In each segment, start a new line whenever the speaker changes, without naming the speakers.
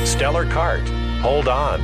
stellar cart. Hold on.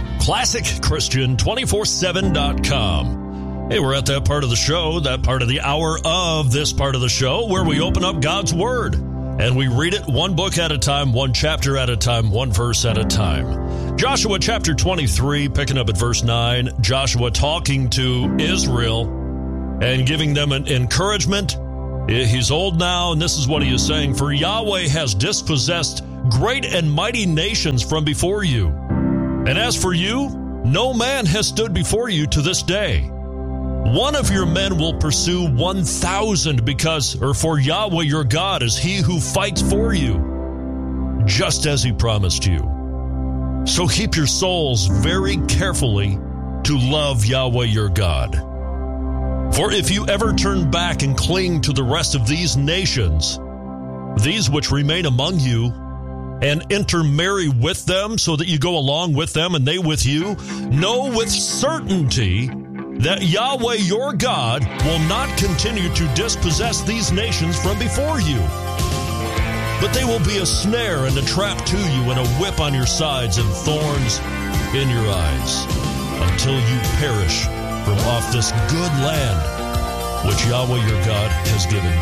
ClassicChristian247.com. Hey, we're at that part of the show, that part of the hour of this part of the show, where we open up God's Word. And we read it one book at a time, one chapter at a time, one verse at a time. Joshua chapter 23, picking up at verse 9. Joshua talking to Israel and giving them an encouragement. He's old now, and this is what he is saying. For Yahweh has dispossessed great and mighty nations from before you. And as for you, no man has stood before you to this day. One of your men will pursue 1,000 for Yahweh your God is he who fights for you, just as he promised you. So keep your souls very carefully to love Yahweh your God. For if you ever turn back and cling to the rest of these nations, these which remain among you, and intermarry with them so that you go along with them and they with you, know with certainty that Yahweh your God will not continue to dispossess these nations from before you. But they will be a snare and a trap to you and a whip on your sides and thorns in your eyes until you perish from off this good land which Yahweh your God has given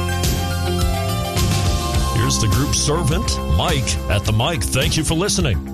you. Here's the group servant, Mike, at the mic. Thank you for listening.